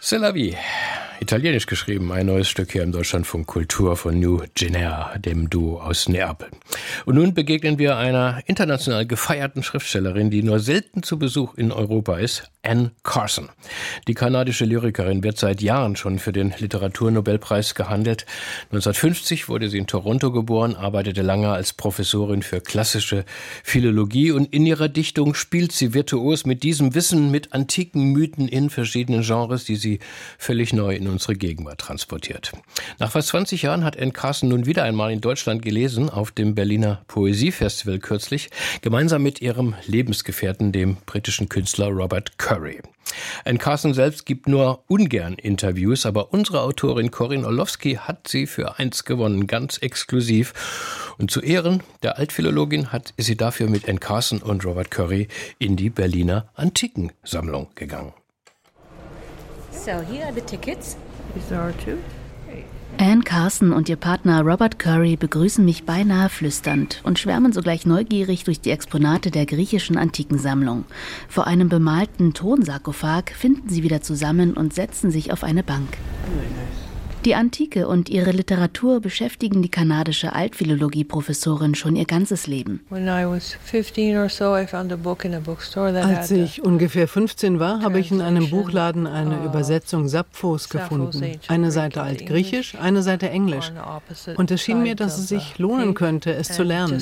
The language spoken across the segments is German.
C'est la vie. Italienisch geschrieben, ein neues Stück hier im Deutschlandfunk Kultur von New Genera, dem Duo aus Neapel. Und nun begegnen wir einer international gefeierten Schriftstellerin, die nur selten zu Besuch in Europa ist, Anne Carson. Die kanadische Lyrikerin wird seit Jahren schon für den Literaturnobelpreis gehandelt. 1950 wurde sie in Toronto geboren, arbeitete lange als Professorin für klassische Philologie und in ihrer Dichtung spielt sie virtuos mit diesem Wissen, mit antiken Mythen in verschiedenen Genres, die sie völlig neu in unsere Gegenwart transportiert. Nach fast 20 Jahren hat Anne Carson nun wieder einmal in Deutschland gelesen, auf dem Berliner Poesiefestival kürzlich, gemeinsam mit ihrem Lebensgefährten, dem britischen Künstler Robert Curry. Anne Carson selbst gibt nur ungern Interviews, aber unsere Autorin Corinne Orlowski hat sie für eins gewonnen, ganz exklusiv. Und zu Ehren der Altphilologin hat sie dafür mit Anne Carson und Robert Curry in die Berliner Antikensammlung gegangen. So here are the tickets. These are two. Anne Carson und ihr Partner Robert Curry begrüßen mich beinahe flüsternd und schwärmen sogleich neugierig durch die Exponate der griechischen Antikensammlung. Vor einem bemalten Tonsarkophag finden sie wieder zusammen und setzen sich auf eine Bank. Die Antike und ihre Literatur beschäftigen die kanadische Altphilologie-Professorin schon ihr ganzes Leben. Als ich ungefähr 15 war, habe ich in einem Buchladen eine Übersetzung Sapphos gefunden. Eine Seite Altgriechisch, eine Seite Englisch. Und es schien mir, dass es sich lohnen könnte, es zu lernen.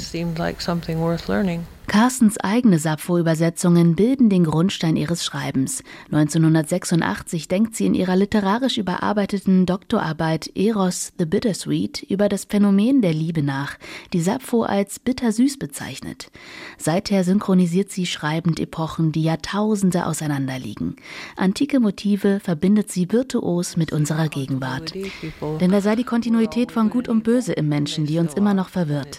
Carsons eigene Sappho-Übersetzungen bilden den Grundstein ihres Schreibens. 1986 denkt sie in ihrer literarisch überarbeiteten Doktorarbeit Eros the Bittersweet über das Phänomen der Liebe nach, die Sappho als bittersüß bezeichnet. Seither synchronisiert sie schreibend Epochen, die Jahrtausende auseinanderliegen. Antike Motive verbindet sie virtuos mit unserer Gegenwart. Denn da sei die Kontinuität von Gut und Böse im Menschen, die uns immer noch verwirrt.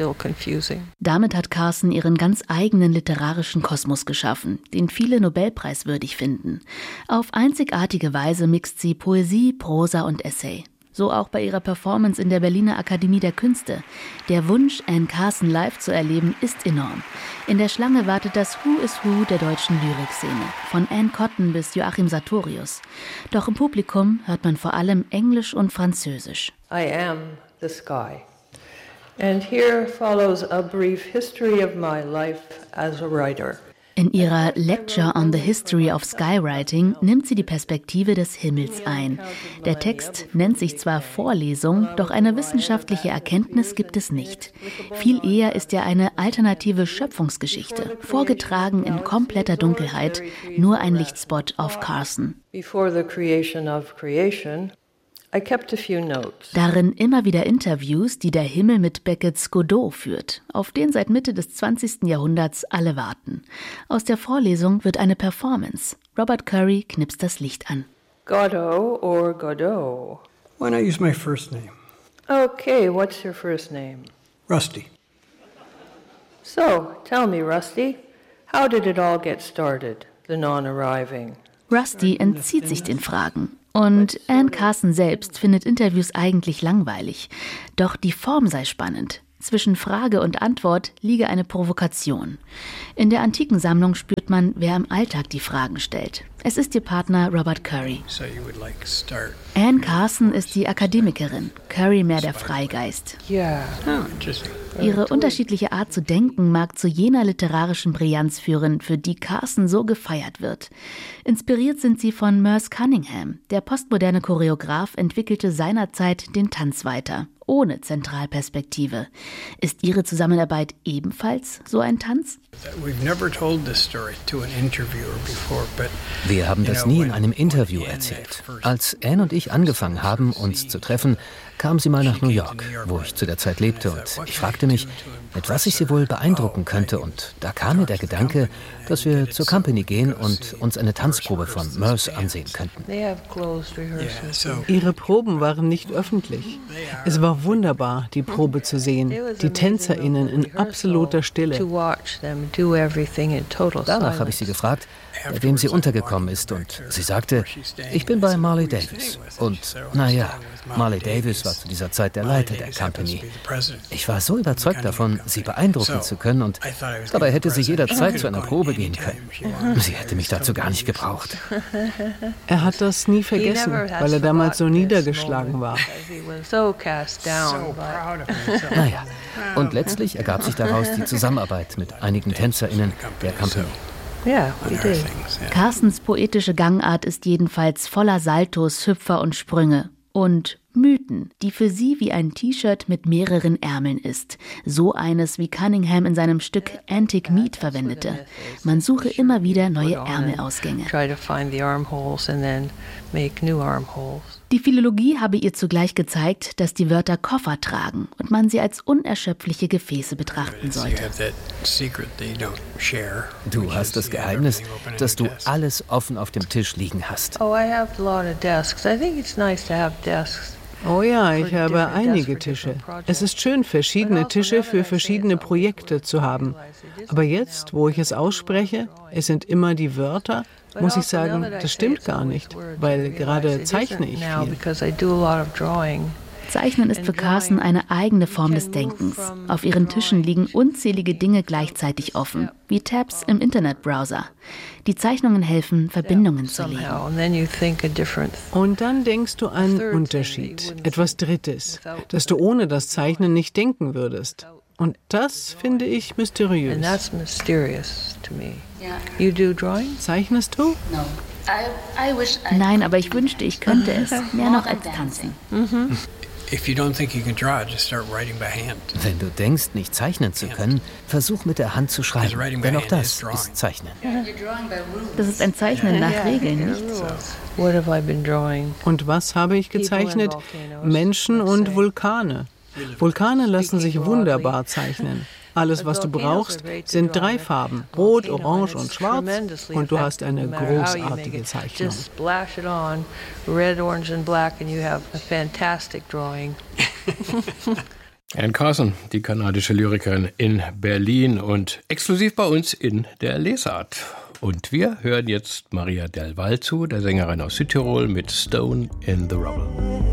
Damit hat Carson ihren ganz eigenen literarischen Kosmos geschaffen, den viele nobelpreiswürdig finden. Auf einzigartige Weise mixt sie Poesie, Prosa und Essay. So auch bei ihrer Performance in der Berliner Akademie der Künste. Der Wunsch, Anne Carson live zu erleben, ist enorm. In der Schlange wartet das Who is Who der deutschen Lyrikszene, von Anne Cotton bis Joachim Sartorius. Doch im Publikum hört man vor allem Englisch und Französisch. I am the sky. And here follows a brief history of my life as a writer. In ihrer Lecture on the History of Skywriting nimmt sie die Perspektive des Himmels ein. Der Text nennt sich zwar Vorlesung, doch eine wissenschaftliche Erkenntnis gibt es nicht. Viel eher ist er eine alternative Schöpfungsgeschichte, vorgetragen in kompletter Dunkelheit, nur ein Lichtspot auf Carson. Before the creation of creation, I kept a few notes. Darin immer wieder Interviews, die der Himmel mit Beckets Godot führt, auf den seit Mitte des 20. Jahrhunderts alle warten. Aus der Vorlesung wird eine Performance. Robert Curry knipst das Licht an. Godot or Godot? Why not use my first name? Okay, what's your first name? Rusty. So, tell me, Rusty, how did it all get started, the non-arriving? Rusty entzieht sich den Fragen. Und Anne Carson selbst findet Interviews eigentlich langweilig. Doch die Form sei spannend. Zwischen Frage und Antwort liege eine Provokation. In der Antikensammlung spürt man, wer im Alltag die Fragen stellt. Es ist ihr Partner Robert Curry. Anne Carson ist die Akademikerin, Curry mehr der Freigeist. Ihre unterschiedliche Art zu denken mag zu jener literarischen Brillanz führen, für die Carson so gefeiert wird. Inspiriert sind sie von Merce Cunningham. Der postmoderne Choreograf entwickelte seinerzeit den Tanz weiter, ohne Zentralperspektive. Ist Ihre Zusammenarbeit ebenfalls so ein Tanz? Wir haben das nie in einem Interview erzählt. Als Anne und ich angefangen haben, uns zu treffen, kam sie mal nach New York, wo ich zu der Zeit lebte, und ich fragte mich, mit was ich sie wohl beeindrucken könnte, und da kam mir der Gedanke, dass wir zur Company gehen und uns eine Tanzprobe von Merce ansehen könnten. Ihre Proben waren nicht öffentlich. Es war wunderbar, die Probe zu sehen, die TänzerInnen in absoluter Stille. Danach habe ich sie gefragt, bei dem sie untergekommen ist. Und sie sagte, ich bin bei Marley Davis. Und naja, Marley Davis war zu dieser Zeit der Leiter der Company. Ich war so überzeugt davon, sie beeindrucken zu können, und dabei hätte sie jederzeit zu einer Probe gehen können. Sie hätte mich dazu gar nicht gebraucht. Er hat das nie vergessen, weil er damals so niedergeschlagen war. Naja, und letztlich ergab sich daraus die Zusammenarbeit mit einigen TänzerInnen der Company. Yeah, we did. Carstens poetische Gangart ist jedenfalls voller Saltos, Hüpfer und Sprünge. Und Mythen, die für sie wie ein T-Shirt mit mehreren Ärmeln ist. So eines, wie Cunningham in seinem Stück Antique Meat verwendete. Man suche immer wieder neue Ärmelausgänge. Die Philologie habe ihr zugleich gezeigt, dass die Wörter Koffer tragen und man sie als unerschöpfliche Gefäße betrachten sollte. Du hast das Geheimnis, dass du alles offen auf dem Tisch liegen hast. Oh, I have a lot of desks. I think it's nice to have desks. Oh ja, ich habe einige Tische. Es ist schön, verschiedene Tische für verschiedene Projekte zu haben. Aber jetzt, wo ich es ausspreche, es sind immer die Wörter, muss ich sagen, das stimmt gar nicht, weil gerade zeichne ich viel. Zeichnen ist für Carsten eine eigene Form des Denkens. Auf ihren Tischen liegen unzählige Dinge gleichzeitig offen, wie Tabs im Internetbrowser. Die Zeichnungen helfen, Verbindungen zu legen. Und dann denkst du an Unterschied, etwas Drittes, das du ohne das Zeichnen nicht denken würdest. Und das finde ich mysteriös. Zeichnest du? Nein, aber ich wünschte, ich könnte es. Mehr noch als tanzen. Wenn du denkst, nicht zeichnen zu können, versuch mit der Hand zu schreiben, denn auch das ist Zeichnen. Das ist ein Zeichnen nach Regeln, nicht? Und was habe ich gezeichnet? Menschen und Vulkane. Vulkane lassen sich wunderbar zeichnen. Alles, was du brauchst, sind 3 Farben, Rot, Orange und Schwarz, und du hast eine großartige Zeichnung. Anne Carson, die kanadische Lyrikerin in Berlin und exklusiv bei uns in der Lesart. Und wir hören jetzt Maria Del Val zu, der Sängerin aus Südtirol, mit Stone in the Rubble.